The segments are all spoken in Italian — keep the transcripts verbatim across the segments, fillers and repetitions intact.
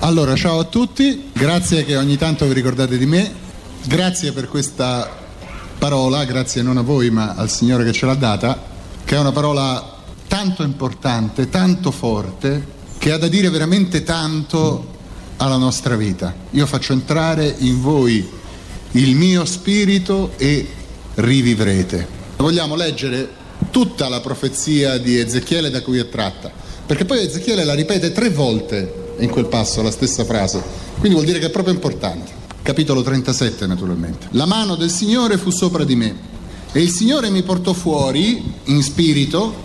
Allora, ciao a tutti, grazie che ogni tanto vi ricordate di me, grazie per questa parola, grazie non a voi ma al Signore che ce l'ha data, che è una parola tanto importante, tanto forte, che ha da dire veramente tanto alla nostra vita. Io faccio entrare in voi il mio spirito e rivivrete. Vogliamo leggere tutta la profezia di Ezechiele da cui è tratta, perché poi Ezechiele la ripete tre volte in quel passo, la stessa frase, quindi vuol dire che è proprio importante. Capitolo trentasette, naturalmente. La mano del Signore fu sopra di me e il Signore mi portò fuori in spirito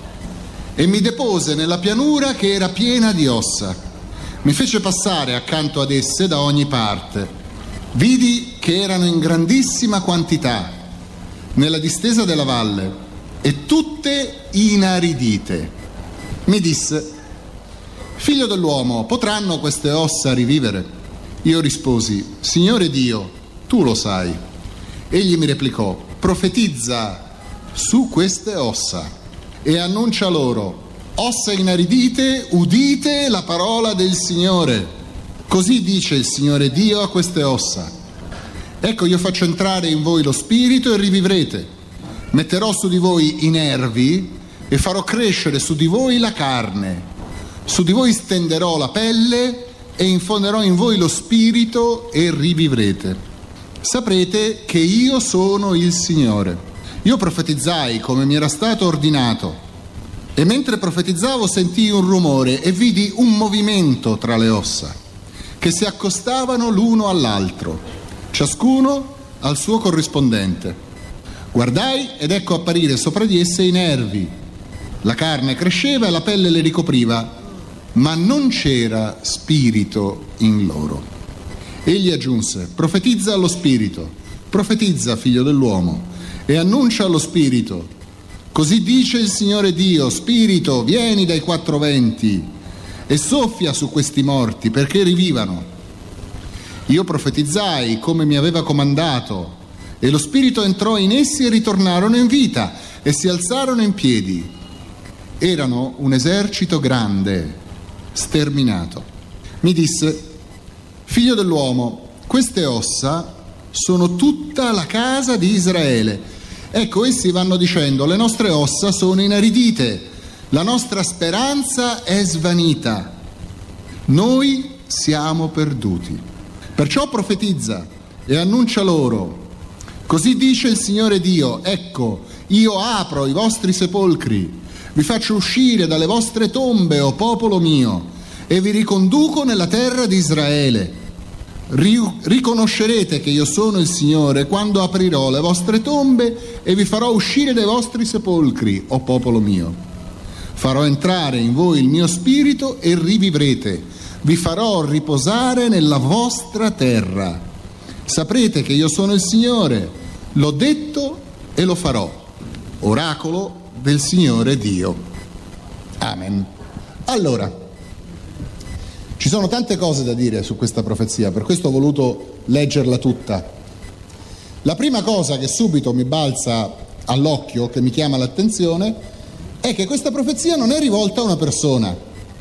e mi depose nella pianura che era piena di ossa. Mi fece passare accanto ad esse da ogni parte. Vidi che erano in grandissima quantità nella distesa della valle e tutte inaridite. Mi disse: figlio dell'uomo, potranno queste ossa rivivere? Io risposi: Signore Dio, tu lo sai. Egli mi replicò: profetizza su queste ossa e annuncia loro: ossa inaridite, udite la parola del Signore. Così dice il Signore Dio a queste ossa: ecco, io faccio entrare in voi lo spirito e rivivrete. Metterò su di voi i nervi e farò crescere su di voi la carne. Su di voi stenderò la pelle e infonderò in voi lo spirito e rivivrete. Saprete che io sono il Signore. Io profetizzai come mi era stato ordinato e mentre profetizzavo sentii un rumore e vidi un movimento tra le ossa che si accostavano l'uno all'altro, ciascuno al suo corrispondente. Guardai ed ecco apparire sopra di esse i nervi. La carne cresceva e la pelle le ricopriva, ma non c'era spirito in loro. Egli aggiunse: profetizza allo spirito, profetizza, figlio dell'uomo, e annuncia allo spirito: così dice il Signore Dio, spirito, vieni dai quattro venti e soffia su questi morti perché rivivano. Io profetizzai come mi aveva comandato e lo spirito entrò in essi e ritornarono in vita e si alzarono in piedi. Erano un esercito grande, sterminato. Mi disse: figlio dell'uomo, queste ossa sono tutta la casa di Israele. Ecco, essi vanno dicendo: le nostre ossa sono inaridite, la nostra speranza è svanita, noi siamo perduti. Perciò profetizza e annuncia loro: così dice il Signore Dio, ecco, io apro i vostri sepolcri, vi faccio uscire dalle vostre tombe, o popolo mio, e vi riconduco nella terra di Israele. Ri- riconoscerete che io sono il Signore quando aprirò le vostre tombe e vi farò uscire dai vostri sepolcri, o popolo mio. Farò entrare in voi il mio spirito e rivivrete. Vi farò riposare nella vostra terra. Saprete che io sono il Signore. L'ho detto e lo farò. Oracolo del Signore Dio. Amen. Allora, ci sono tante cose da dire su questa profezia, per questo ho voluto leggerla tutta. La prima cosa che subito mi balza all'occhio, che mi chiama l'attenzione, è che questa profezia non è rivolta a una persona,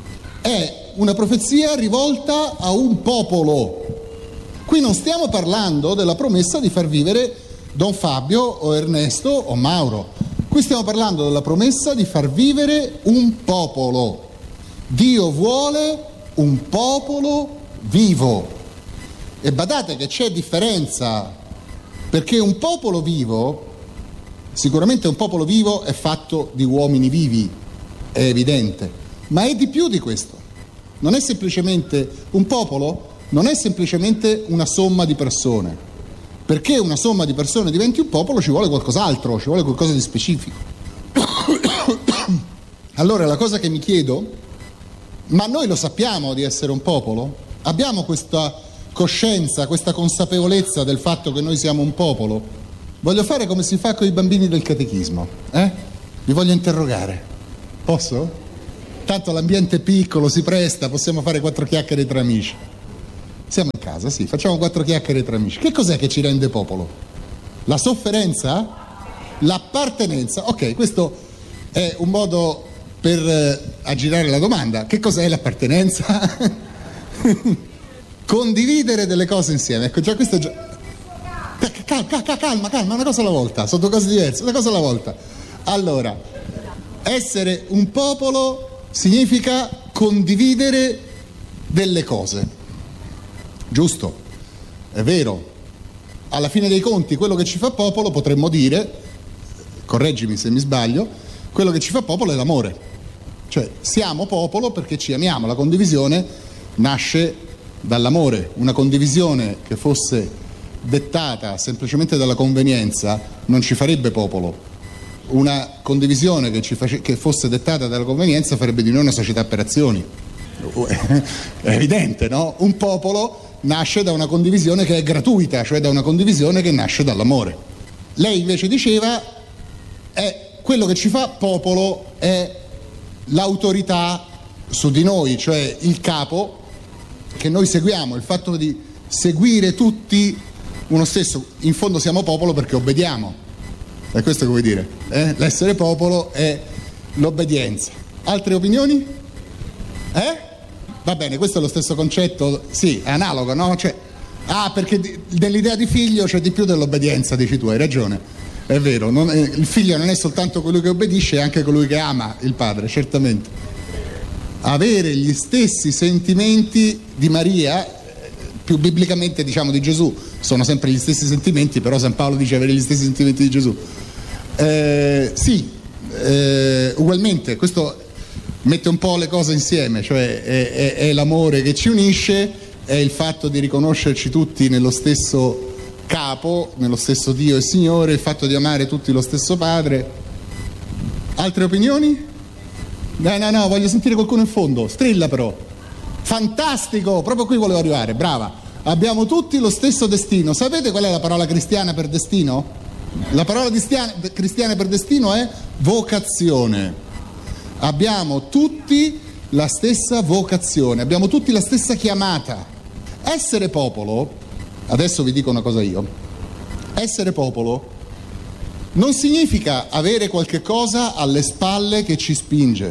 è una profezia rivolta a un popolo. Qui non stiamo parlando della promessa di far vivere Don Fabio o Ernesto o Mauro. Qui stiamo parlando della promessa di far vivere un popolo. Dio vuole un popolo vivo. E badate che c'è differenza, perché un popolo vivo, sicuramente un popolo vivo è fatto di uomini vivi, è evidente, ma è di più di questo. Non è semplicemente un popolo, non è semplicemente una somma di persone. Perché una somma di persone diventi un popolo ci vuole qualcos'altro, ci vuole qualcosa di specifico. Allora la cosa che mi chiedo: ma noi lo sappiamo di essere un popolo? Abbiamo questa coscienza, questa consapevolezza del fatto che noi siamo un popolo? Voglio fare come si fa con i bambini del catechismo, eh? Vi voglio interrogare. Posso? Tanto l'ambiente è piccolo, si presta, possiamo fare quattro chiacchiere tra amici. Siamo in casa, sì, facciamo quattro chiacchiere tra amici. Che cos'è che ci rende popolo? La sofferenza? L'appartenenza? Ok, questo è un modo per eh, aggirare la domanda. Che cos'è l'appartenenza? condividere delle cose insieme. Ecco, già questo è già... Calma, calma, calma, una cosa alla volta, sono due cose diverse, una cosa alla volta. Allora, essere un popolo significa condividere delle cose, giusto? È vero. Alla fine dei conti, quello che ci fa popolo, potremmo dire, correggimi se mi sbaglio, quello che ci fa popolo è l'amore. Cioè, siamo popolo perché ci amiamo. La condivisione nasce dall'amore. Una condivisione che fosse dettata semplicemente dalla convenienza non ci farebbe popolo. Una condivisione che, ci face- che fosse dettata dalla convenienza farebbe di noi una società per azioni. È evidente, no? Un popolo nasce da una condivisione che è gratuita, cioè da una condivisione che nasce dall'amore. Lei invece diceva, è quello che ci fa popolo è l'autorità su di noi, cioè il capo che noi seguiamo, il fatto di seguire tutti uno stesso. In fondo siamo popolo perché obbediamo, è questo che vuoi dire, eh? L'essere popolo è l'obbedienza. Altre opinioni? Eh? Va bene, questo è lo stesso concetto, sì, è analogo, no? Cioè, ah, perché di, dell'idea di figlio c'è di più dell'obbedienza, dici tu, hai ragione, è vero, non è, il figlio non è soltanto colui che obbedisce, è anche colui che ama il padre, certamente. Avere gli stessi sentimenti di Maria, più biblicamente diciamo di Gesù, sono sempre gli stessi sentimenti, però San Paolo dice avere gli stessi sentimenti di Gesù. Eh, sì, eh, ugualmente, questo mette un po' le cose insieme, cioè è, è, è l'amore che ci unisce, è il fatto di riconoscerci tutti nello stesso capo, nello stesso Dio e Signore, il fatto di amare tutti lo stesso Padre. Altre opinioni? No, no, no, voglio sentire qualcuno in fondo, strilla però. Fantastico, proprio qui volevo arrivare, brava. Abbiamo tutti lo stesso destino. Sapete qual è la parola cristiana per destino? La parola cristiana per destino è vocazione. Abbiamo tutti la stessa vocazione, abbiamo tutti la stessa chiamata. Essere popolo, adesso vi dico una cosa io, essere popolo non significa avere qualche cosa alle spalle che ci spinge.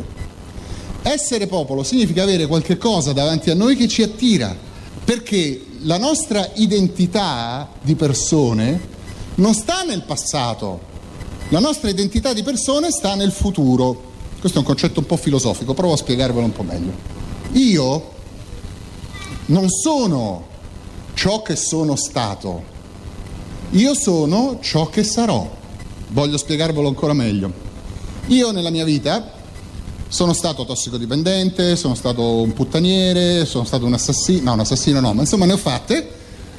Essere popolo significa avere qualche cosa davanti a noi che ci attira, perché la nostra identità di persone non sta nel passato, la nostra identità di persone sta nel futuro. Questo è un concetto un po' filosofico, provo a spiegarvelo un po' meglio. Io non sono ciò che sono stato, io sono ciò che sarò. Voglio spiegarvelo ancora meglio. Io nella mia vita sono stato tossicodipendente, sono stato un puttaniere, sono stato un assassino, no, un assassino no, ma insomma ne ho fatte.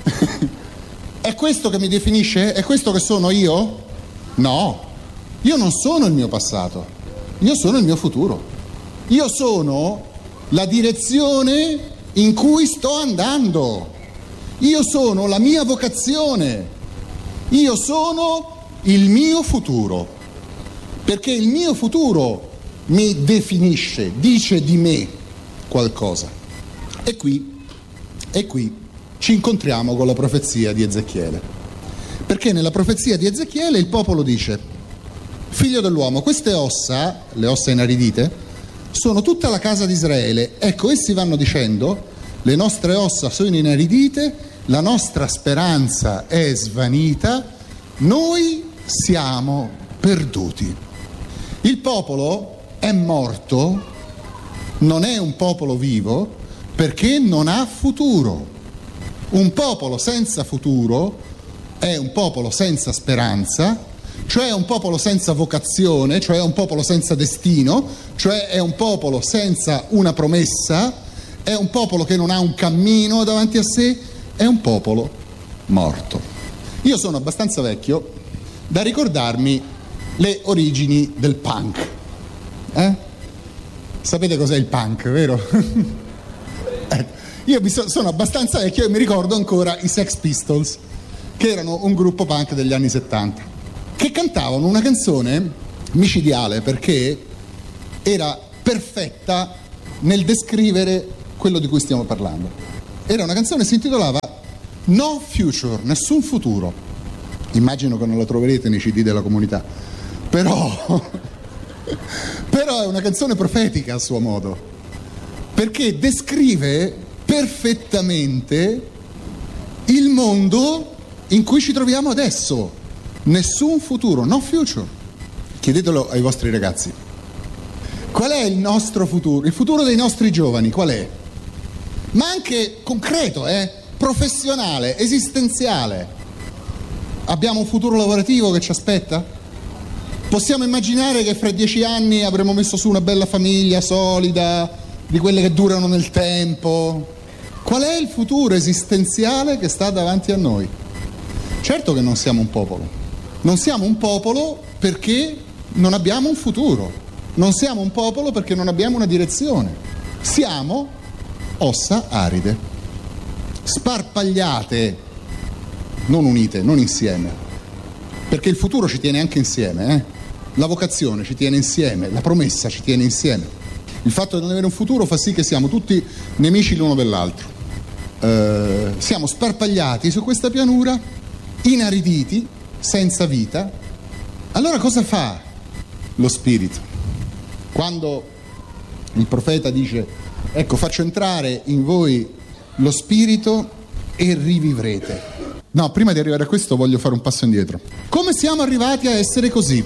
È questo che mi definisce? È questo che sono io? No, io non sono il mio passato, io sono il mio futuro. Io sono la direzione in cui sto andando. Io sono la mia vocazione. Io sono il mio futuro. Perché il mio futuro mi definisce, dice di me qualcosa. E qui, e qui ci incontriamo con la profezia di Ezechiele. Perché nella profezia di Ezechiele il popolo dice: figlio dell'uomo, queste ossa, le ossa inaridite, sono tutta la casa di Israele. Ecco, essi vanno dicendo: le nostre ossa sono inaridite, la nostra speranza è svanita, noi siamo perduti. Il popolo è morto, non è un popolo vivo, perché non ha futuro. Un popolo senza futuro è un popolo senza speranza, cioè è un popolo senza vocazione, cioè è un popolo senza destino, cioè è un popolo senza una promessa, è un popolo che non ha un cammino davanti a sé, è un popolo morto. Io sono abbastanza vecchio da ricordarmi le origini del punk. Eh? Sapete cos'è il punk, vero? eh, io mi so, sono abbastanza vecchio e mi ricordo ancora i Sex Pistols, che erano un gruppo punk degli anni settanta, che cantavano una canzone micidiale perché era perfetta nel descrivere quello di cui stiamo parlando. Era una canzone che si intitolava No Future, nessun futuro. Immagino che non la troverete nei C D della comunità, però però è una canzone profetica a suo modo, perché descrive perfettamente il mondo in cui ci troviamo adesso. Nessun futuro, no future. Chiedetelo ai vostri ragazzi. Qual è il nostro futuro? Il futuro dei nostri giovani, qual è? Ma anche concreto, eh? Professionale, esistenziale. Abbiamo un futuro lavorativo che ci aspetta? Possiamo immaginare che fra dieci anni avremo messo su una bella famiglia solida, di quelle che durano nel tempo? Qual è il futuro esistenziale che sta davanti a noi? Certo che non siamo un popolo. Non siamo un popolo perché non abbiamo un futuro. Non siamo un popolo perché non abbiamo una direzione. Siamo ossa aride, sparpagliate, non unite, non insieme. Perché il futuro ci tiene anche insieme, eh? La vocazione ci tiene insieme, la promessa ci tiene insieme. Il fatto di non avere un futuro fa sì che siamo tutti nemici l'uno dell'altro. Eh, siamo sparpagliati su questa pianura, inariditi, senza vita. Allora cosa fa lo spirito? Quando il profeta dice: ecco, faccio entrare in voi lo spirito e rivivrete. No, prima di arrivare a questo voglio fare un passo indietro. Come siamo arrivati a essere così?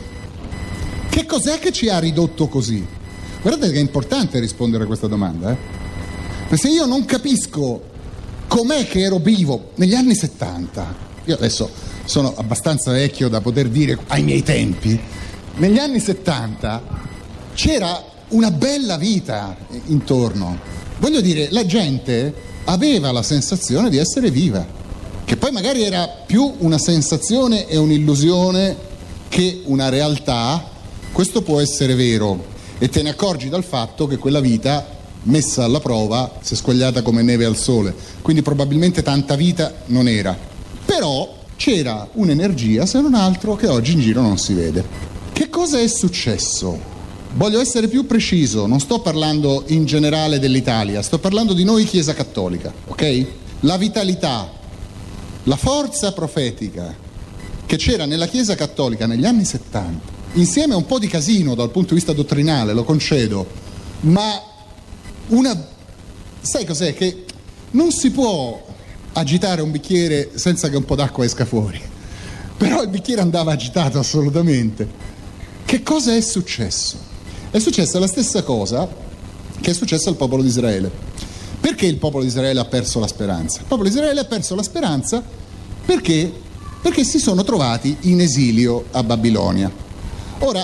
Che cos'è che ci ha ridotto così? Guardate che è importante rispondere a questa domanda, eh? Perché se io non capisco com'è che ero vivo negli anni settanta, io adesso sono abbastanza vecchio da poter dire ai miei tempi, negli anni settanta c'era una bella vita intorno. Voglio dire, la gente aveva la sensazione di essere viva, che poi magari era più una sensazione e un'illusione che una realtà. Questo può essere vero e te ne accorgi dal fatto che quella vita messa alla prova si è squagliata come neve al sole, quindi probabilmente tanta vita non era, però c'era un'energia, se non altro, che oggi in giro non si vede. Che cosa è successo? Voglio essere più preciso, non sto parlando in generale dell'Italia, sto parlando di noi Chiesa Cattolica, ok? La vitalità, la forza profetica che c'era nella Chiesa Cattolica negli anni settanta, insieme a un po' di casino dal punto di vista dottrinale, lo concedo, ma una... sai cos'è? Che non si può agitare un bicchiere senza che un po' d'acqua esca fuori, però il bicchiere andava agitato assolutamente. Che cosa è successo? È successa la stessa cosa che è successa al popolo di Israele. Perché il popolo di Israele ha perso la speranza? Il popolo di Israele ha perso la speranza perché, perché si sono trovati in esilio a Babilonia. Ora,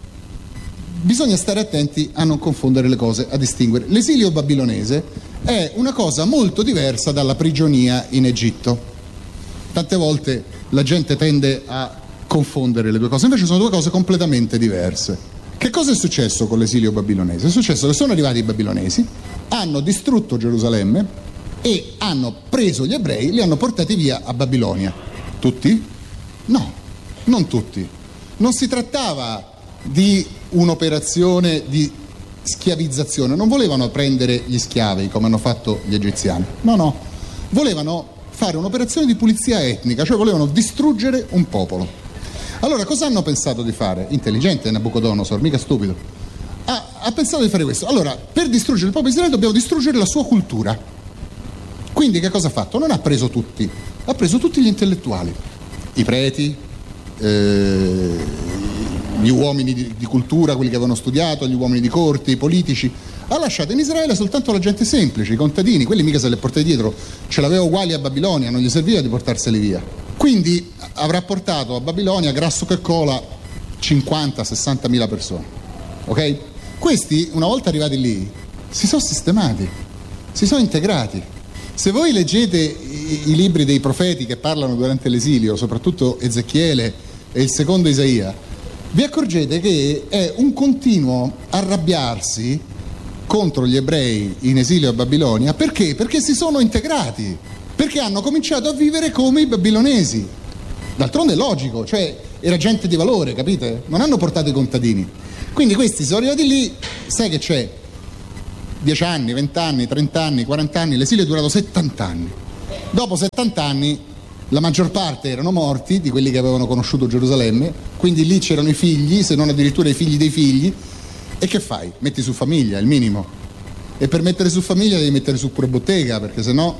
bisogna stare attenti a non confondere le cose, a distinguere. L'esilio babilonese è una cosa molto diversa dalla prigionia in Egitto. Tante volte la gente tende a confondere le due cose, invece sono due cose completamente diverse. Che cosa è successo con l'esilio babilonese? È successo che sono arrivati i babilonesi, hanno distrutto Gerusalemme e hanno preso gli ebrei, li hanno portati via a Babilonia. Tutti? No, non tutti. Non si trattava di un'operazione di schiavizzazione, non volevano prendere gli schiavi come hanno fatto gli egiziani, no no, volevano fare un'operazione di pulizia etnica, cioè volevano distruggere un popolo. Allora cosa hanno pensato di fare? Intelligente Nabucodonosor, mica stupido, ha, ha pensato di fare questo. Allora, per distruggere il popolo di Israele dobbiamo distruggere la sua cultura. Quindi che cosa ha fatto? Non ha preso tutti, ha preso tutti gli intellettuali, i preti, eh, gli uomini di, di cultura, quelli che avevano studiato, gli uomini di corte, i politici. Ha lasciato in Israele soltanto la gente semplice, i contadini, quelli mica se li portai dietro, ce l'aveva uguali a Babilonia, non gli serviva di portarseli via. Quindi avrà portato a Babilonia, grasso che cola, cinquanta sessanta mila persone, ok? Questi, una volta arrivati lì, si sono sistemati, si sono integrati. Se voi leggete i, i libri dei profeti che parlano durante l'esilio, soprattutto Ezechiele e il secondo Isaia, vi accorgete che è un continuo arrabbiarsi contro gli ebrei in esilio a Babilonia. Perché? Perché si sono integrati, perché hanno cominciato a vivere come i babilonesi. D'altronde è logico, cioè era gente di valore, capite? Non hanno portato i contadini. Quindi questi sono arrivati lì, sai che c'è? dieci anni, venti anni, trenta anni, quaranta anni, l'esilio è durato settanta anni. Dopo settanta anni la maggior parte erano morti, di quelli che avevano conosciuto Gerusalemme, quindi lì c'erano i figli, se non addirittura i figli dei figli. E che fai? Metti su famiglia, il minimo. E per mettere su famiglia devi mettere su pure bottega, perché sennò...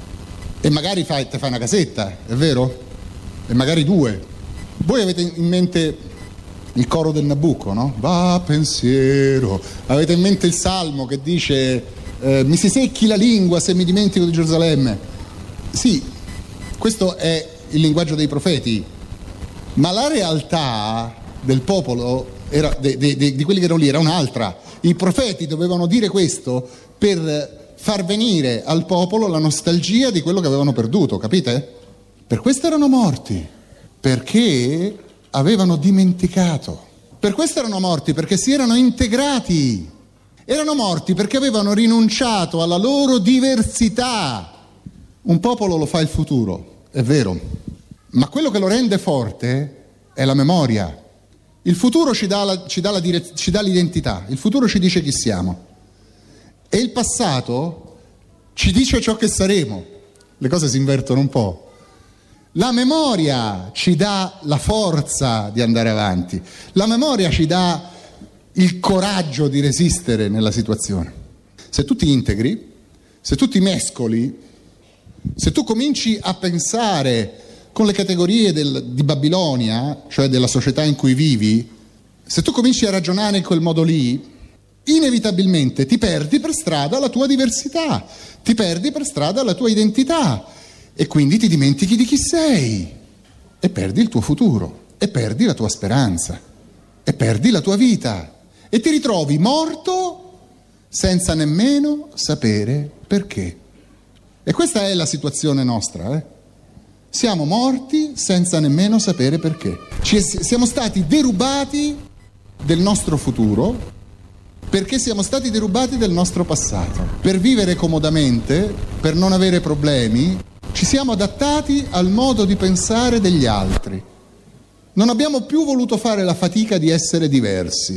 E magari fai, te fai una casetta, è vero? E magari due. Voi avete in mente il coro del Nabucco, no? Va pensiero. Avete in mente il salmo che dice eh, mi si secchi la lingua se mi dimentico di Gerusalemme. Sì, questo è il linguaggio dei profeti, ma la realtà del popolo era, de, de, de, di quelli che erano lì era un'altra. I profeti dovevano dire questo per far venire al popolo la nostalgia di quello che avevano perduto, capite? Per questo erano morti, perché avevano dimenticato. Per questo erano morti, perché si erano integrati. Erano morti perché avevano rinunciato alla loro diversità. Un popolo lo fa il futuro, è vero, ma quello che lo rende forte è la memoria. Il futuro ci dà, la, ci dà, la direz- ci dà l'identità, il futuro ci dice chi siamo. E il passato ci dice ciò che saremo. Le cose si invertono un po'. La memoria ci dà la forza di andare avanti. La memoria ci dà il coraggio di resistere nella situazione. Se tu ti integri, se tu ti mescoli, se tu cominci a pensare con le categorie del, di Babilonia, cioè della società in cui vivi, se tu cominci a ragionare in quel modo lì, inevitabilmente ti perdi per strada la tua diversità, ti perdi per strada la tua identità e quindi ti dimentichi di chi sei e perdi il tuo futuro e perdi la tua speranza e perdi la tua vita e ti ritrovi morto senza nemmeno sapere perché. E questa è la situazione nostra, eh? Siamo morti senza nemmeno sapere perché. Ci siamo stati derubati del nostro futuro perché siamo stati derubati del nostro passato. Per vivere comodamente, per non avere problemi, ci siamo adattati al modo di pensare degli altri. Non abbiamo più voluto fare la fatica di essere diversi.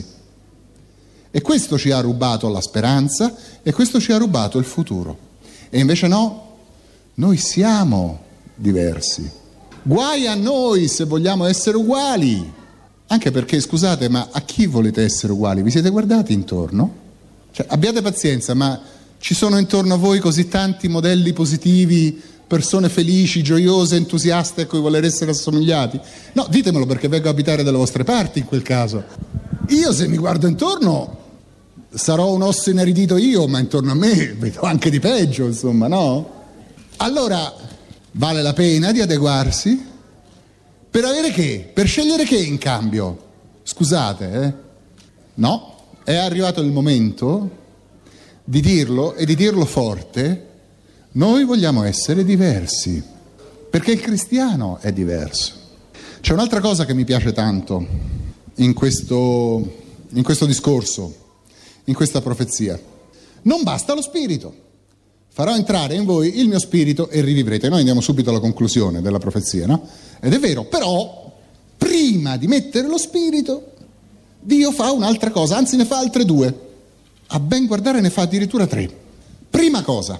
E questo ci ha rubato la speranza e questo ci ha rubato il futuro. E invece no, noi siamo diversi. Guai a noi se vogliamo essere uguali. Anche perché, scusate, ma a chi volete essere uguali? Vi siete guardati intorno? Cioè, abbiate pazienza, ma ci sono intorno a voi così tanti modelli positivi, persone felici, gioiose, entusiaste a cui voler essere assomigliati? No, ditemelo perché vengo a abitare dalle vostre parti in quel caso. Io se mi guardo intorno sarò un osso inaridito io, ma intorno a me vedo anche di peggio, insomma, no? Allora, vale la pena di adeguarsi? Per avere che? Per scegliere che in cambio? Scusate, eh? No, è arrivato il momento di dirlo e di dirlo forte. Noi vogliamo essere diversi, perché il cristiano è diverso. C'è un'altra cosa che mi piace tanto in questo, in questo discorso, in questa profezia. Non basta lo spirito. Farò entrare in voi il mio spirito e rivivrete. Noi andiamo subito alla conclusione della profezia, no? Ed è vero, però prima di mettere lo spirito, Dio fa un'altra cosa, anzi ne fa altre due. A ben guardare ne fa addirittura tre. Prima cosa,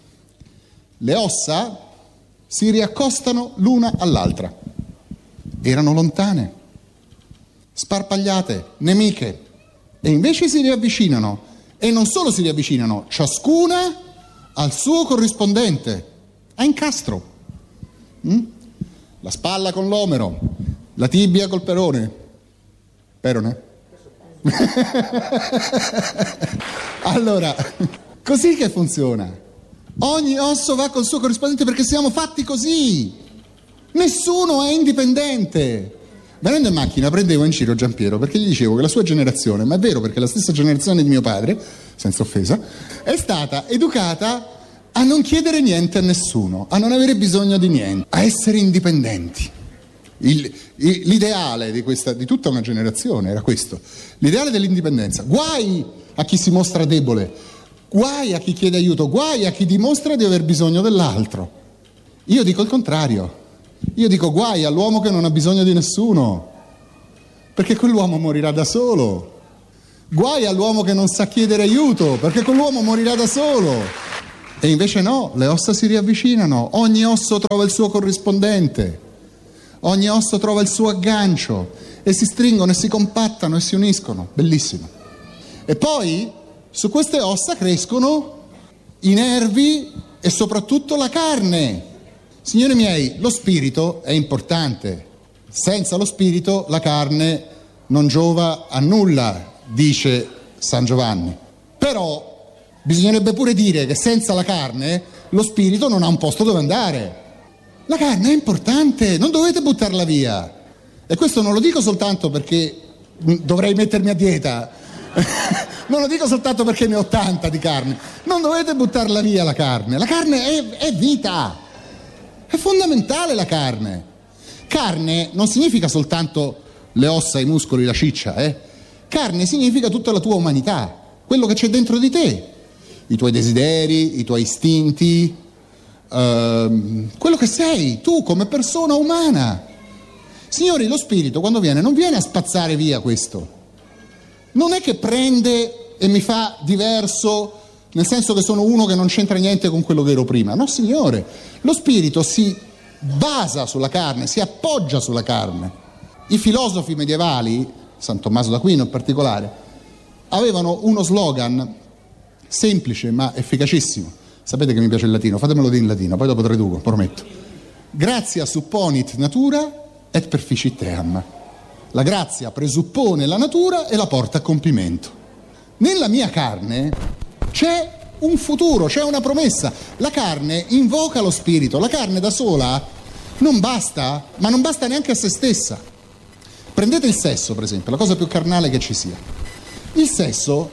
le ossa si riaccostano l'una all'altra. Erano lontane, sparpagliate, nemiche, e invece si riavvicinano. E non solo si riavvicinano, ciascuna al suo corrispondente, a incastro. Mm? La spalla con l'omero, la tibia col perone. Perone? Allora, così che funziona. Ogni osso va col suo corrispondente perché siamo fatti così. Nessuno è indipendente. Venendo in macchina prendevo in giro Giampiero perché gli dicevo che la sua generazione, ma è vero perché la stessa generazione di mio padre, senza offesa, è stata educata a non chiedere niente a nessuno, a non avere bisogno di niente, a essere indipendenti. Il, il, l'ideale di, questa, di tutta una generazione era questo, l'ideale dell'indipendenza. Guai a chi si mostra debole, guai a chi chiede aiuto, guai a chi dimostra di aver bisogno dell'altro. Io dico il contrario. Io dico guai all'uomo che non ha bisogno di nessuno, perché quell'uomo morirà da solo. Guai all'uomo che non sa chiedere aiuto, perché quell'uomo morirà da solo. E invece no, le ossa si riavvicinano, ogni osso trova il suo corrispondente, ogni osso trova il suo aggancio e si stringono e si compattano e si uniscono. Bellissimo. E poi Su queste ossa crescono i nervi e soprattutto la carne. Signori miei, lo spirito è importante. Senza lo spirito la carne non giova a nulla, dice San Giovanni. Però bisognerebbe pure dire che senza la carne lo spirito non ha un posto dove andare. La carne è importante, non dovete buttarla via. E questo non lo dico soltanto perché dovrei mettermi a dieta, non lo dico soltanto perché ne ho tanta di carne. Non dovete buttarla via la carne. La carne è, è vita, è fondamentale la carne. Carne non significa soltanto le ossa, i muscoli, la ciccia, eh? Carne significa tutta la tua umanità, quello che c'è dentro di te, i tuoi desideri, i tuoi istinti, uh, quello che sei tu come persona umana. Signori, lo spirito quando viene non viene a spazzare via questo, non è che prende e mi fa diverso, nel senso che sono uno che non c'entra niente con quello che ero prima. No, signore, lo spirito si basa sulla carne, si appoggia sulla carne. I filosofi medievali, San Tommaso d'Aquino in particolare, avevano uno slogan semplice ma efficacissimo. Sapete che mi piace il latino, fatemelo dire in latino, poi dopo traduco, prometto. Gratia supponit natura et perficit eam. La grazia presuppone la natura e la porta a compimento. Nella mia carne c'è un futuro, c'è una promessa. La carne invoca lo spirito. La carne da sola non basta, ma non basta neanche a se stessa. Prendete il sesso, per esempio, la cosa più carnale che ci sia. Il sesso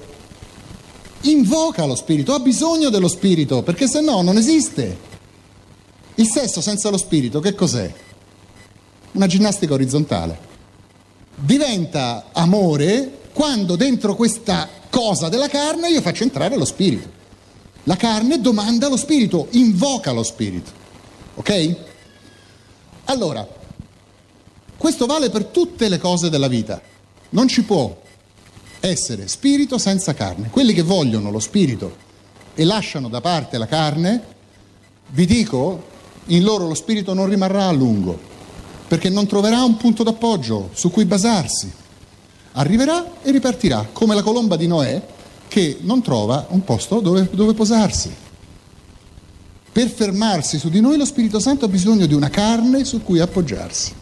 invoca lo spirito, ha bisogno dello spirito, perché se no non esiste. Il sesso senza lo spirito che cos'è? Una ginnastica orizzontale. Diventa amore quando dentro questa cosa della carne io faccio entrare lo spirito. La carne domanda lo spirito, invoca lo spirito. Ok? Allora, questo vale per tutte le cose della vita. Non ci può essere spirito senza carne. Quelli che vogliono lo spirito e lasciano da parte la carne, vi dico, in loro lo spirito non rimarrà a lungo, perché non troverà un punto d'appoggio su cui basarsi. Arriverà e ripartirà, come la colomba di Noè che non trova un posto dove, dove posarsi. Per fermarsi su di noi lo Spirito Santo ha bisogno di una carne su cui appoggiarsi.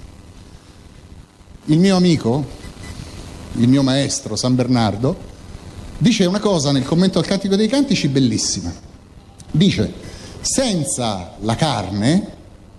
Il mio amico, il mio maestro San Bernardo, dice una cosa nel commento al Cantico dei Cantici bellissima. Dice: senza la carne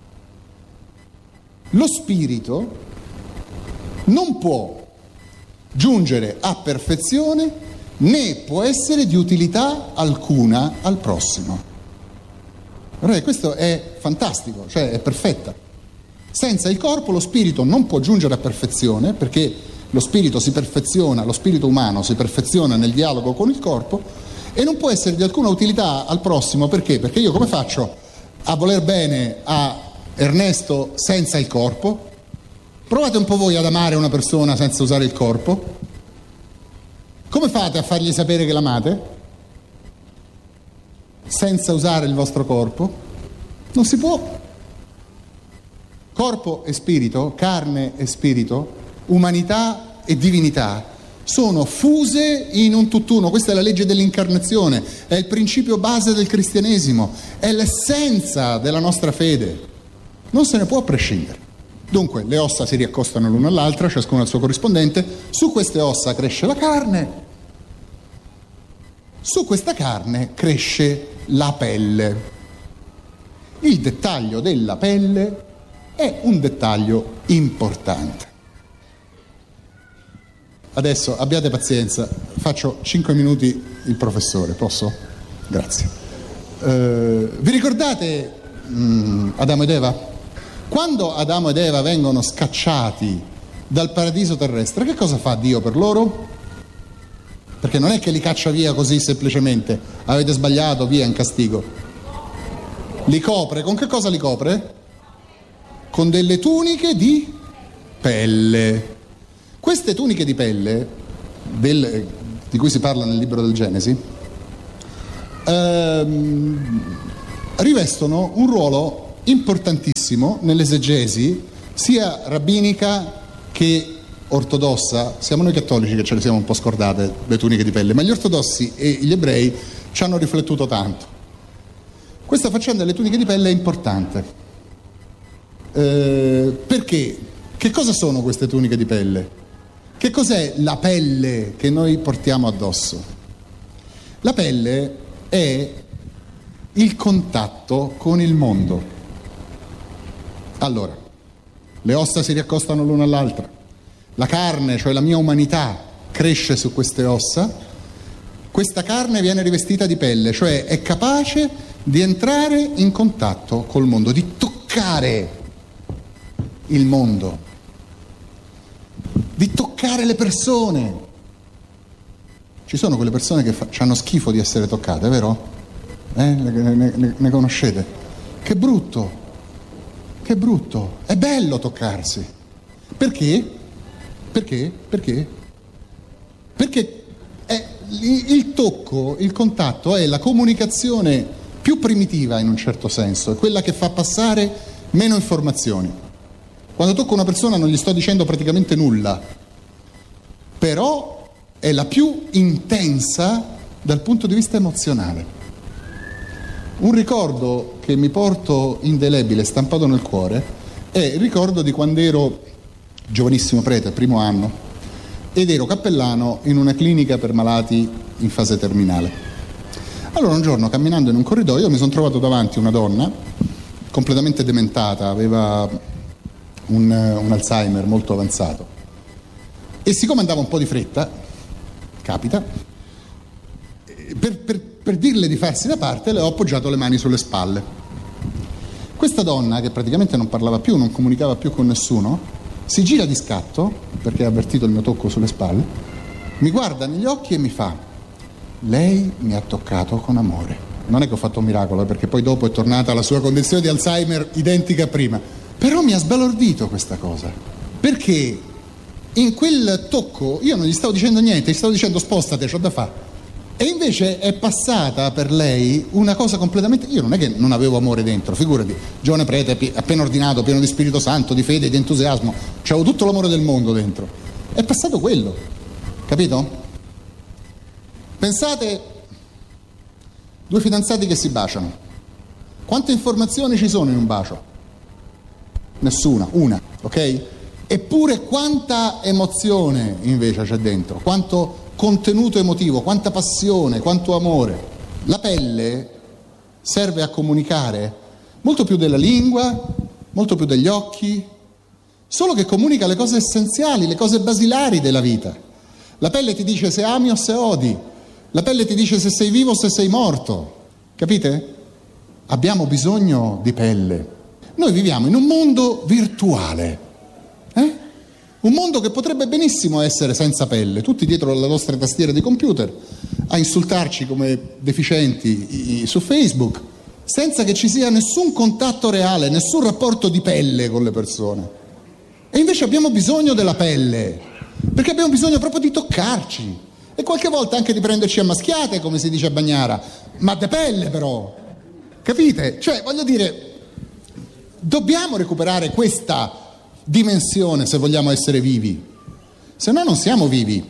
lo spirito non può giungere a perfezione né può essere di utilità alcuna al prossimo. Allora, questo è fantastico, cioè è perfetta. Senza il corpo lo spirito non può giungere a perfezione, perché lo spirito si perfeziona, lo spirito umano si perfeziona nel dialogo con il corpo, e non può essere di alcuna utilità al prossimo. Perché? Perché io come faccio a voler bene a Ernesto senza il corpo? Provate un po' voi ad amare una persona senza usare il corpo. Come fate a fargli sapere che l'amate? Senza usare il vostro corpo? Non si può. Corpo e spirito, carne e spirito, umanità e divinità sono fuse in un tutt'uno. Questa è la legge dell'incarnazione, è il principio base del cristianesimo, è l'essenza della nostra fede. Non se ne può prescindere. Dunque le ossa si riaccostano l'una all'altra, ciascuno al suo corrispondente. Su queste ossa cresce la carne, su questa carne cresce la pelle. Il dettaglio della pelle è un dettaglio importante. Adesso abbiate pazienza, faccio cinque minuti il professore, posso? Grazie. Eh, vi ricordate mh, Adamo ed Eva? Quando Adamo ed Eva vengono scacciati dal paradiso terrestre, che cosa fa Dio per loro? Perché non è che li caccia via così semplicemente, avete sbagliato, via in castigo. Li copre, con che cosa li copre? Con delle tuniche di pelle. Queste tuniche di pelle, del, di cui si parla nel libro del Genesi, ehm, rivestono un ruolo importantissimo nell'esegesi sia rabbinica che ortodossa, siamo noi cattolici che ce le siamo un po' scordate, le tuniche di pelle, ma gli ortodossi e gli ebrei ci hanno riflettuto tanto. Questa faccenda delle tuniche di pelle è importante. Eh, perché? Che cosa sono queste tuniche di pelle? Che cos'è la pelle che noi portiamo addosso? La pelle è il contatto con il mondo. Allora, le ossa si riaccostano l'una all'altra, la carne, cioè la mia umanità, cresce su queste ossa, questa carne viene rivestita di pelle, cioè è capace di entrare in contatto col mondo, di toccare il mondo, di toccare le persone. Ci sono quelle persone che fa- hanno schifo di essere toccate, vero? Eh? Ne, ne, ne conoscete? Che brutto, che brutto. È bello toccarsi. Perché? Perché? Perché? Perché è, il tocco, il contatto è la comunicazione più primitiva in un certo senso, è quella che fa passare meno informazioni. Quando tocco una persona non gli sto dicendo praticamente nulla, però è la più intensa dal punto di vista emozionale. Un ricordo che mi porto indelebile, stampato nel cuore, è il ricordo di quando ero giovanissimo prete, primo anno, ed ero cappellano in una clinica per malati in fase terminale. Allora un giorno, camminando in un corridoio, mi sono trovato davanti una donna completamente dementata, aveva un, un Alzheimer molto avanzato, e siccome andava un po' di fretta, capita, per, per, per dirle di farsi da parte le ho appoggiato le mani sulle spalle. Questa donna, che praticamente non parlava più, non comunicava più con nessuno, si gira di scatto, perché ha avvertito il mio tocco sulle spalle, mi guarda negli occhi e mi fa: lei mi ha toccato con amore. Non è che ho fatto un miracolo, perché poi dopo è tornata alla sua condizione di Alzheimer identica a prima, però mi ha sbalordito questa cosa, perché in quel tocco io non gli stavo dicendo niente, gli stavo dicendo spostate, c'ho da fare, e invece è passata per lei una cosa completamente... Io non è che non avevo amore dentro, figurati, giovane prete, appena ordinato, pieno di Spirito Santo, di fede, di entusiasmo, c'avevo tutto l'amore del mondo dentro. È passato quello, capito? Pensate, due fidanzati che si baciano, quante informazioni ci sono in un bacio? Nessuna, una, ok? Eppure quanta emozione invece c'è dentro, quanto contenuto emotivo, quanta passione, quanto amore. La pelle serve a comunicare molto più della lingua, molto più degli occhi, solo che comunica le cose essenziali, le cose basilari della vita. La pelle ti dice se ami o se odi, la pelle ti dice se sei vivo o se sei morto, capite? Abbiamo bisogno di pelle. Noi viviamo in un mondo virtuale, eh? Un mondo che potrebbe benissimo essere senza pelle, tutti dietro alle nostre tastiere di computer, a insultarci come deficienti su Facebook, senza che ci sia nessun contatto reale, nessun rapporto di pelle con le persone. E invece abbiamo bisogno della pelle, perché abbiamo bisogno proprio di toccarci, e qualche volta anche di prenderci a maschiate, come si dice a Bagnara, ma de pelle però, capite? Cioè, voglio dire, dobbiamo recuperare questa dimensione se vogliamo essere vivi, se no non siamo vivi.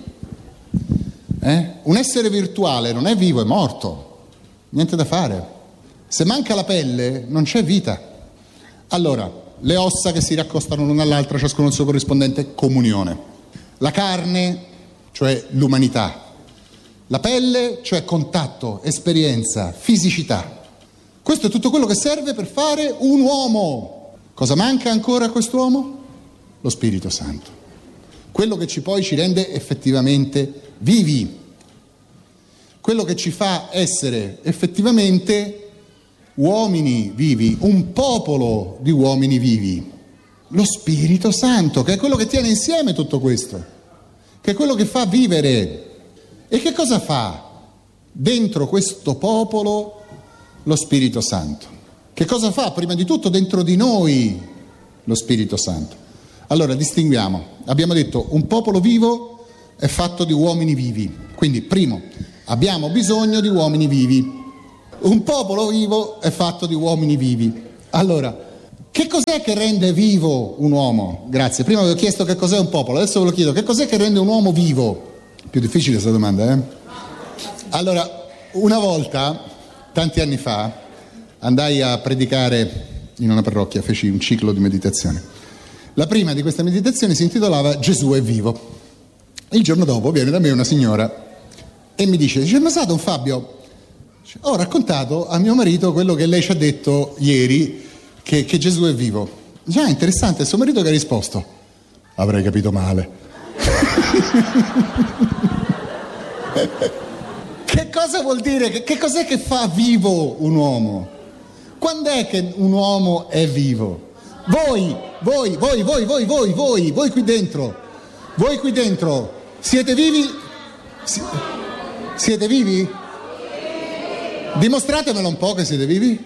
Eh? Un essere virtuale non è vivo, è morto, niente da fare. Se manca la pelle non c'è vita. Allora, le ossa che si riaccostano l'una all'altra, ciascuno il suo corrispondente, comunione. La carne, cioè l'umanità. La pelle, cioè contatto, esperienza, fisicità. Questo è tutto quello che serve per fare un uomo. Cosa manca ancora a quest'uomo? Lo Spirito Santo, quello che ci poi ci rende effettivamente vivi, quello che ci fa essere effettivamente uomini vivi, un popolo di uomini vivi. Lo Spirito Santo, che è quello che tiene insieme tutto questo, che è quello che fa vivere. E che cosa fa dentro questo popolo lo Spirito Santo? Che cosa fa prima di tutto dentro di noi lo Spirito Santo? Allora, distinguiamo. Abbiamo detto un popolo vivo è fatto di uomini vivi. Quindi, primo, abbiamo bisogno di uomini vivi. Un popolo vivo è fatto di uomini vivi. Allora, che Che cos'è che rende vivo un uomo? Grazie, prima vi ho chiesto che cos'è un popolo, adesso ve lo chiedo, che cos'è che rende un uomo vivo? Più difficile questa domanda, eh? Allora, una volta, tanti anni fa, andai a predicare in una parrocchia, feci un ciclo di meditazione. La prima di queste meditazioni si intitolava Gesù è vivo. Il giorno dopo viene da me una signora e mi dice, dice, ma sa Don Fabio, ho raccontato a mio marito quello che lei ci ha detto ieri, che, che Gesù è vivo. Già, interessante, il suo marito che ha risposto, avrei capito male. Che cosa vuol dire? Che, che cos'è che fa vivo un uomo? Quando è che un uomo è vivo? Voi, voi, voi, voi, voi, voi, voi, voi qui dentro, voi qui dentro, siete vivi? Si, siete vivi? Dimostratemelo un po' che siete vivi.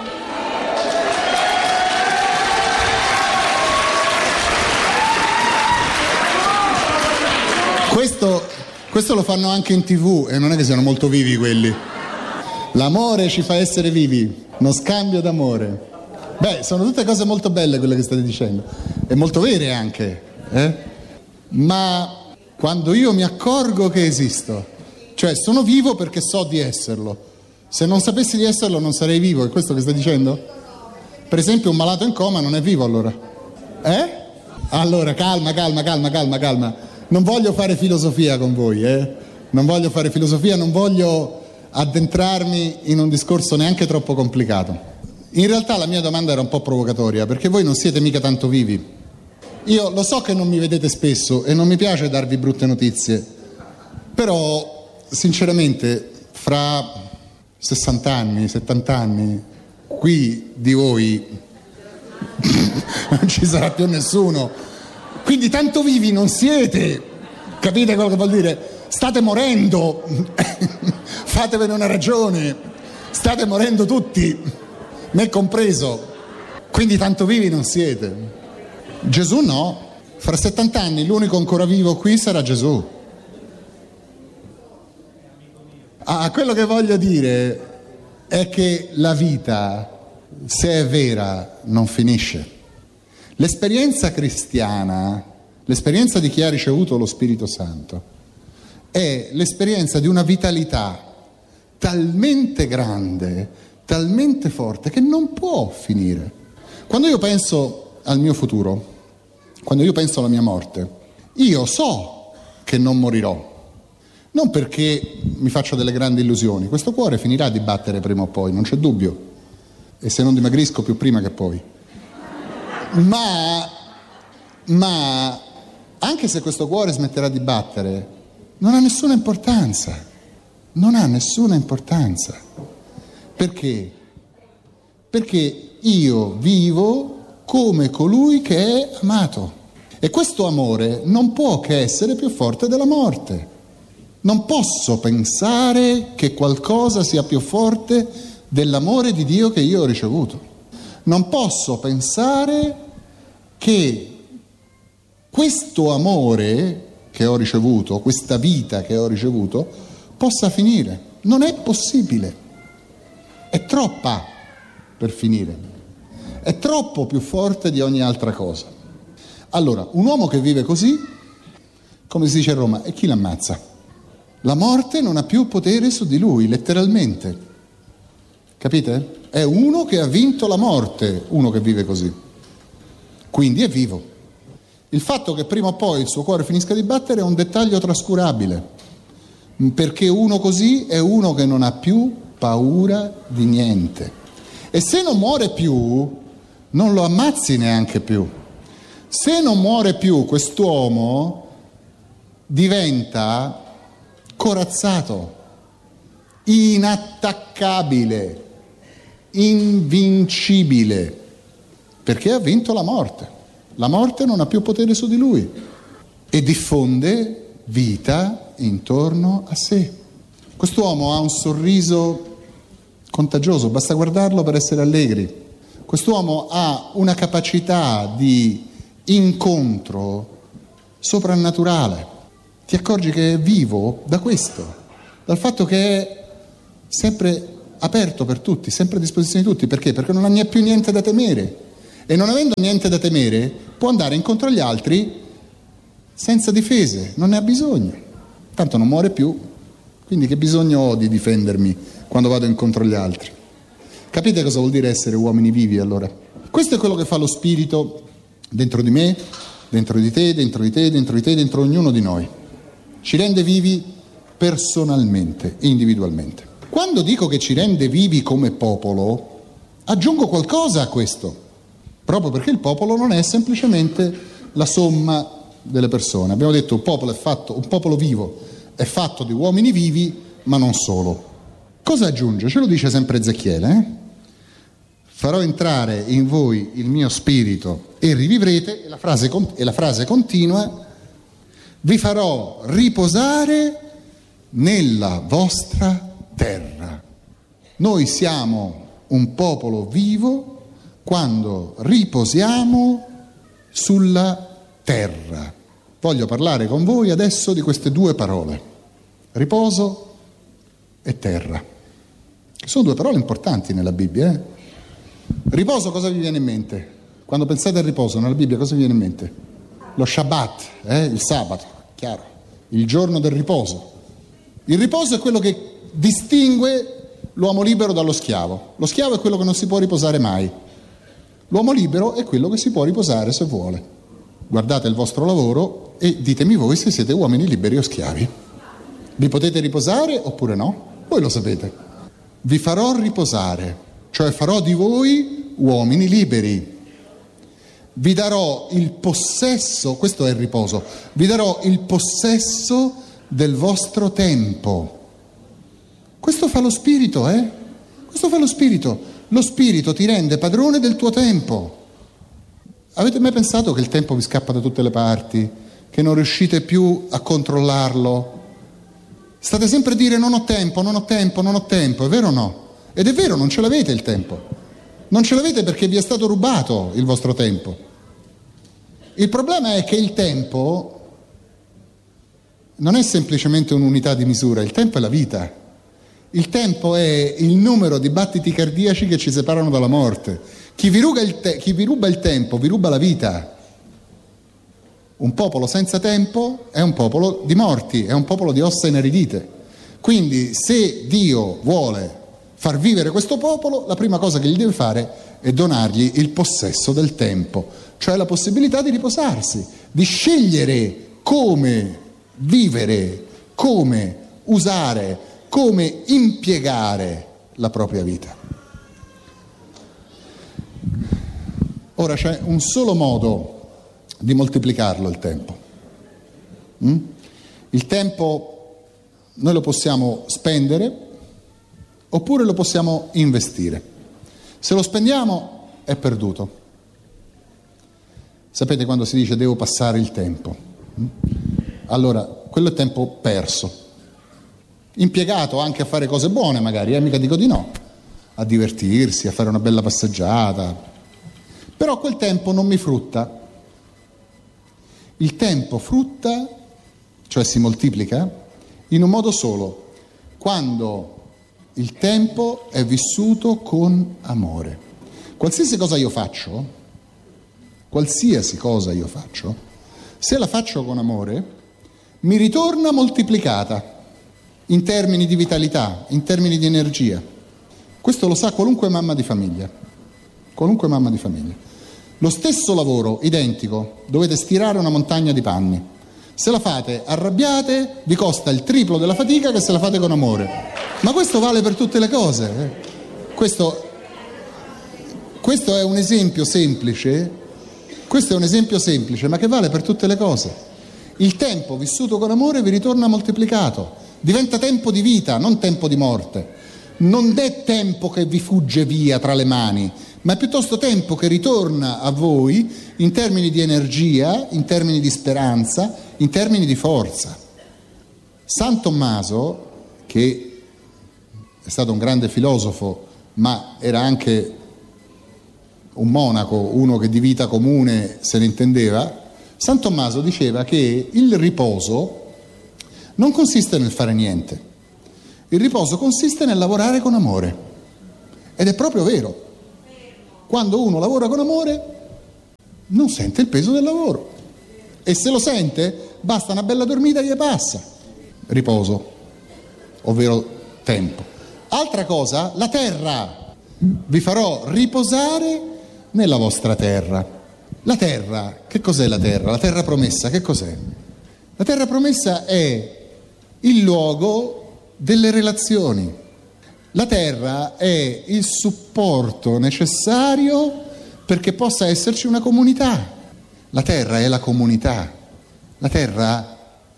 Questo, questo lo fanno anche in tivù e non è che siano molto vivi quelli. L'amore ci fa essere vivi, uno scambio d'amore. Beh, sono tutte cose molto belle quelle che state dicendo e molto vere anche, eh? Ma quando io mi accorgo che esisto, cioè sono vivo perché so di esserlo. Se non sapessi di esserlo non sarei vivo, è questo che stai dicendo? Per esempio un malato in coma non è vivo allora? Eh? Allora calma, calma, calma, calma, calma. Non voglio fare filosofia con voi, eh? Non voglio fare filosofia, non voglio addentrarmi in un discorso neanche troppo complicato. In realtà la mia domanda era un po' provocatoria, perché voi non siete mica tanto vivi. Io lo so che non mi vedete spesso e non mi piace darvi brutte notizie, però sinceramente fra sessanta anni, settanta anni, qui di voi non ci sarà più nessuno. Quindi tanto vivi non siete, capite quello che vuol dire? State morendo, fatevene una ragione, state morendo tutti, me compreso, quindi tanto vivi non siete. Gesù no, fra settanta anni l'unico ancora vivo qui sarà Gesù. Ah, quello che voglio dire è che la vita, se è vera, non finisce. L'esperienza cristiana, l'esperienza di chi ha ricevuto lo Spirito Santo, è l'esperienza di una vitalità talmente grande, talmente forte, che non può finire. Quando io penso al mio futuro, quando io penso alla mia morte, io so che non morirò. Non perché mi faccio delle grandi illusioni, questo cuore finirà di battere prima o poi, non c'è dubbio, e se non dimagrisco più prima che poi. Ma, ma anche se questo cuore smetterà di battere, non ha nessuna importanza, non ha nessuna importanza. Perché? Perché io vivo come colui che è amato, e questo amore non può che essere più forte della morte. Non posso pensare che qualcosa sia più forte dell'amore di Dio che io ho ricevuto. Non posso pensare che questo amore che ho ricevuto, questa vita che ho ricevuto, possa finire. Non è possibile. È troppa per finire. È troppo più forte di ogni altra cosa. Allora, un uomo che vive così, come si dice a Roma, è chi l'ammazza. La morte non ha più potere su di lui, letteralmente. Capite? È uno che ha vinto la morte, uno che vive così. Quindi è vivo. Il fatto che prima o poi il suo cuore finisca di battere è un dettaglio trascurabile, perché uno così è uno che non ha più paura di niente. E se non muore più, non lo ammazzi neanche più. Se non muore più, quest'uomo diventa corazzato, inattaccabile, invincibile, perché ha vinto la morte. La morte non ha più potere su di lui e diffonde vita intorno a sé. Quest'uomo ha un sorriso contagioso, basta guardarlo per essere allegri. Quest'uomo ha una capacità di incontro soprannaturale. Ti accorgi che è vivo da questo, dal fatto che è sempre aperto per tutti, sempre a disposizione di tutti. Perché? Perché non ha più niente da temere. e non avendo niente da temere può andare incontro agli altri senza difese, non ne ha bisogno, tanto non muore più, quindi che bisogno ho di difendermi quando vado incontro agli altri? Capite cosa vuol dire essere uomini vivi allora? Questo è quello che fa lo Spirito dentro di me, dentro di te, dentro di te, dentro di te, dentro ognuno di noi. Ci rende vivi personalmente, individualmente. Quando dico che ci rende vivi come popolo, aggiungo qualcosa a questo, proprio perché il popolo non è semplicemente la somma delle persone. Abbiamo detto un popolo è fatto, un popolo vivo è fatto di uomini vivi, ma non solo. Cosa aggiunge? Ce lo dice sempre Ezechiele, eh? Farò entrare in voi il mio spirito e rivivrete, e la frase, e la frase continua, vi farò riposare nella vostra terra. Noi siamo un popolo vivo quando riposiamo sulla terra. Voglio parlare con voi adesso di queste due parole, riposo e terra. Sono due parole importanti nella Bibbia, eh? Riposo, cosa vi viene in mente? Quando pensate al riposo nella Bibbia, cosa vi viene in mente? Lo Shabbat, eh? Il sabato, chiaro, il giorno del riposo. Il riposo è quello che distingue l'uomo libero dallo schiavo. Lo schiavo è quello che non si può riposare mai. L'uomo libero è quello che si può riposare se vuole. Guardate il vostro lavoro e ditemi voi se siete uomini liberi o schiavi. Vi potete riposare oppure no? Voi lo sapete. Vi farò riposare. Cioè farò di voi uomini liberi. Vi darò il possesso, questo è il riposo, vi darò il possesso del vostro tempo. Questo fa lo Spirito, eh? Questo fa lo Spirito. Lo Spirito ti rende padrone del tuo tempo. Avete mai pensato che il tempo vi scappa da tutte le parti? Che non riuscite più a controllarlo? State sempre a dire non ho tempo, non ho tempo, non ho tempo, è vero o no? Ed è vero, non ce l'avete il tempo. Non ce l'avete perché vi è stato rubato il vostro tempo. Il problema è che il tempo non è semplicemente un'unità di misura, il tempo è la vita. Il tempo è il numero di battiti cardiaci che ci separano dalla morte. Chi vi ruba il, te- chi vi ruba il tempo, vi ruba la vita. Un popolo senza tempo è un popolo di morti, è un popolo di ossa inaridite. Quindi se Dio vuole far vivere questo popolo, la prima cosa che gli deve fare è donargli il possesso del tempo, cioè la possibilità di riposarsi, di scegliere come vivere, come usare, come impiegare la propria vita. Ora c'è un solo modo di moltiplicarlo il tempo. Mm? Il tempo noi lo possiamo spendere oppure lo possiamo investire. Se lo spendiamo è perduto. Sapete quando si dice devo passare il tempo? Allora, quello è tempo perso. Impiegato anche a fare cose buone magari, eh? Mica dico di no. A divertirsi, a fare una bella passeggiata. Però quel tempo non mi frutta. Il tempo frutta, cioè si moltiplica, in un modo solo, quando il tempo è vissuto con amore. Qualsiasi cosa io faccio, qualsiasi cosa io faccio, se la faccio con amore, mi ritorna moltiplicata in termini di vitalità, in termini di energia. Questo lo sa qualunque mamma di famiglia. Qualunque mamma di famiglia. Lo stesso lavoro, identico, dovete stirare una montagna di panni. Se la fate arrabbiate, vi costa il triplo della fatica che se la fate con amore. Ma questo vale per tutte le cose. Eh. Questo, questo è un esempio semplice, questo è un esempio semplice, ma che vale per tutte le cose. Il tempo vissuto con amore vi ritorna moltiplicato, diventa tempo di vita, non tempo di morte. Non è tempo che vi fugge via tra le mani, ma è piuttosto tempo che ritorna a voi in termini di energia, in termini di speranza, in termini di forza. San Tommaso, che è stato un grande filosofo, ma era anche un monaco, uno che di vita comune se ne intendeva, San Tommaso diceva che il riposo non consiste nel fare niente, il riposo consiste nel lavorare con amore. Ed è proprio vero. Quando uno lavora con amore, non sente il peso del lavoro. E se lo sente, basta una bella dormita e gli passa. Riposo, ovvero tempo. Altra cosa, la terra. Vi farò riposare nella vostra terra. La terra, che cos'è la terra? La terra promessa, che cos'è? La terra promessa è il luogo delle relazioni. La terra è il supporto necessario perché possa esserci una comunità. La terra è la comunità. La terra,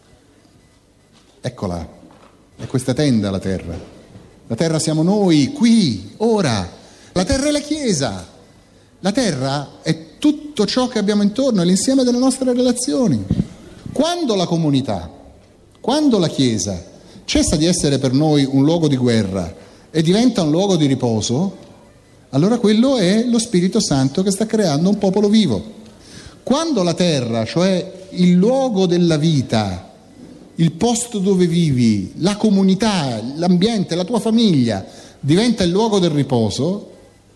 eccola, è questa tenda la terra. La terra siamo noi, qui, ora. La terra è la Chiesa. La terra è tutto ciò che abbiamo intorno, è l'insieme delle nostre relazioni. Quando la comunità, quando la Chiesa cessa di essere per noi un luogo di guerra e diventa un luogo di riposo, allora quello è lo Spirito Santo che sta creando un popolo vivo. Quando la terra, cioè il luogo della vita, il posto dove vivi, la comunità, l'ambiente, la tua famiglia, diventa il luogo del riposo,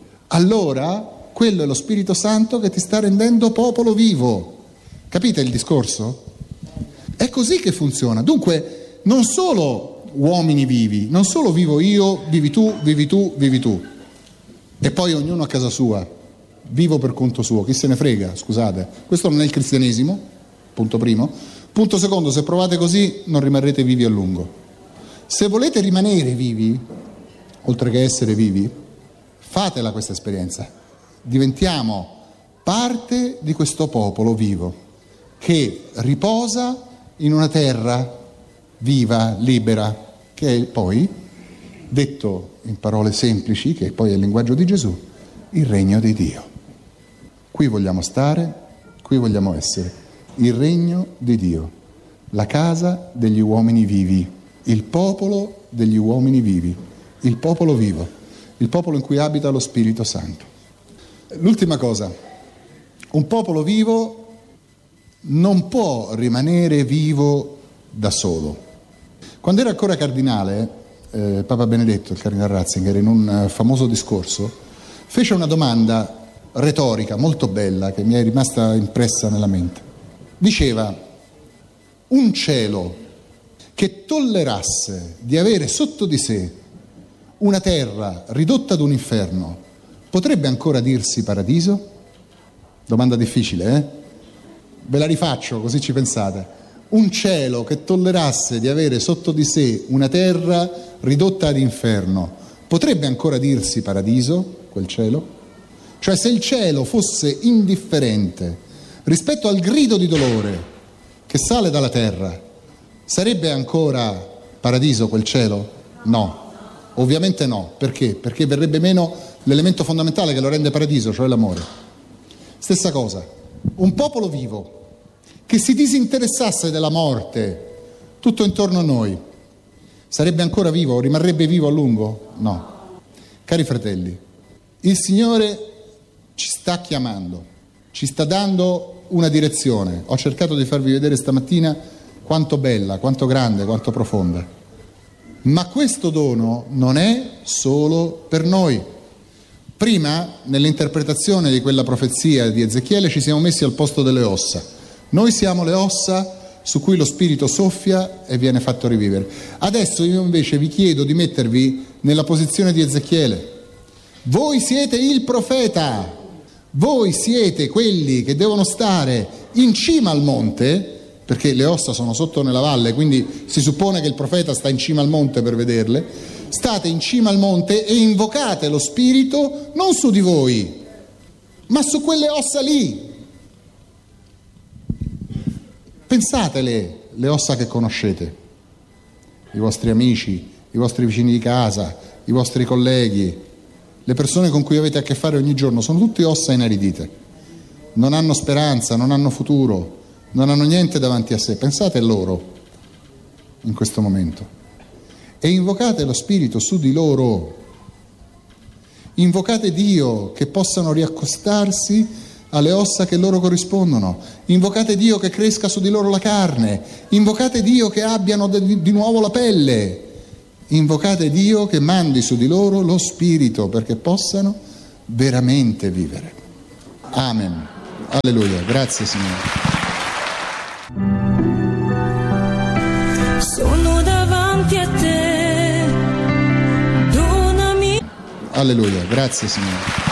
allora quello è lo Spirito Santo che ti sta rendendo popolo vivo. Capite il discorso? È così che funziona. Dunque, non solo uomini vivi, non solo vivo io, vivi tu, vivi tu, vivi tu, e poi ognuno a casa sua, vivo per conto suo, chi se ne frega, scusate. Questo non è il cristianesimo, punto primo. Punto secondo, se provate così non rimarrete vivi a lungo. Se volete rimanere vivi, oltre che essere vivi, fatela questa esperienza. Diventiamo parte di questo popolo vivo che riposa in una terra viva, libera, che è poi, detto in parole semplici, che poi è il linguaggio di Gesù, il regno di Dio. Qui vogliamo stare, qui vogliamo essere, il regno di Dio, la casa degli uomini vivi, il popolo degli uomini vivi, il popolo vivo, il popolo in cui abita lo Spirito Santo. L'ultima cosa, un popolo vivo non può rimanere vivo da solo. Quando era ancora cardinale, eh, Papa Benedetto, il cardinale Ratzinger, in un uh, famoso discorso, fece una domanda retorica molto bella che mi è rimasta impressa nella mente. Diceva: un cielo che tollerasse di avere sotto di sé una terra ridotta ad un inferno potrebbe ancora dirsi paradiso? Domanda difficile, eh? Ve la rifaccio così ci pensate. Un cielo che tollerasse di avere sotto di sé una terra ridotta ad inferno potrebbe ancora dirsi paradiso, quel cielo? Cioè, se il cielo fosse indifferente rispetto al grido di dolore che sale dalla terra, sarebbe ancora paradiso quel cielo? No, ovviamente no. Perché? Perché verrebbe meno l'elemento fondamentale che lo rende paradiso, cioè l'amore. Stessa cosa, un popolo vivo che si disinteressasse della morte tutto intorno a noi, sarebbe ancora vivo? Rimarrebbe vivo a lungo? No. Cari fratelli, il Signore ci sta chiamando, ci sta dando una direzione. Ho cercato di farvi vedere stamattina quanto bella, quanto grande, quanto profonda. Ma questo dono non è solo per noi. Prima, nell'interpretazione di quella profezia di Ezechiele, ci siamo messi al posto delle ossa. Noi siamo le ossa su cui lo Spirito soffia e viene fatto rivivere. Adesso io invece vi chiedo di mettervi nella posizione di Ezechiele. Voi siete il profeta, voi siete quelli che devono stare in cima al monte, perché le ossa sono sotto nella valle, quindi si suppone che il profeta sta in cima al monte per vederle. State in cima al monte e invocate lo Spirito non su di voi, ma su quelle ossa lì. Pensatele, le ossa che conoscete, i vostri amici, i vostri vicini di casa, i vostri colleghi, le persone con cui avete a che fare ogni giorno, sono tutte ossa inaridite, non hanno speranza, non hanno futuro, non hanno niente davanti a sé. Pensate a loro in questo momento e invocate lo Spirito su di loro, invocate Dio che possano riaccostarsi alle ossa che loro corrispondono, invocate Dio che cresca su di loro la carne, invocate Dio che abbiano di, di nuovo la pelle, invocate Dio che mandi su di loro lo Spirito perché possano veramente vivere. Amen. Alleluia, grazie Signore. Sono davanti a te, donami. Alleluia, grazie Signore.